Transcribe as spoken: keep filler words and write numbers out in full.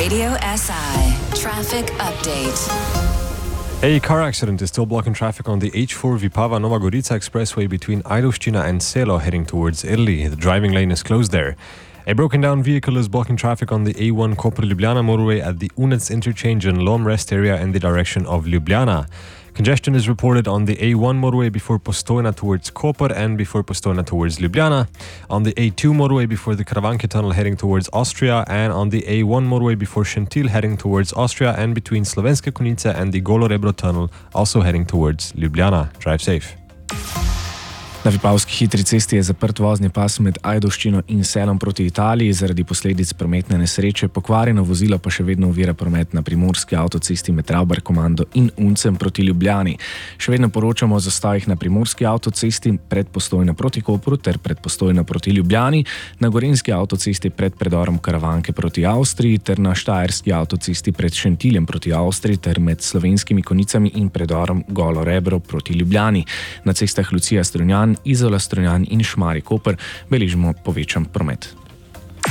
Radio S I Traffic Update. A car accident is still blocking traffic on the H four Vipava Nova Gorica expressway between Ajdovščina and Selo heading towards Italy. The driving lane is closed there. A broken down vehicle is blocking traffic on the A one Koper-Ljubljana motorway at the Unec interchange and Lom rest area in the direction of Ljubljana. Congestion is reported on the A one motorway before Postojna towards Koper and before Postojna towards Ljubljana, on the A two motorway before the Karavanke tunnel heading towards Austria, and on the A one motorway before Šentilj heading towards Austria and between Slovenske Konjice and the Golo Rebro tunnel also heading towards Ljubljana. Drive safe. Na Vipavski hitri cesti je zaprt vozni pas med Ajdovščino in Selom proti Italiji zaradi posledic prometne nesreče, pokvarjeno vozilo pa še vedno ovira promet na primorski avtocesti med Ravbar komando in Uncem proti Ljubljani. Še vedno poročamo o zastojih na primorski avtocesti pred Postojno proti Kopru ter pred Postojno proti Ljubljani, na gorenjski avtocesti pred predorom Karavanke proti Avstriji ter na štajerski avtocesti pred Šentiljem proti Avstriji ter med Slovenskimi Konjicami in predorom Golo Rebro proti Ljubljani. Na cestah Lucija Strunjan, Izola Strunjan in Šmarje Koper beležimo povečan promet.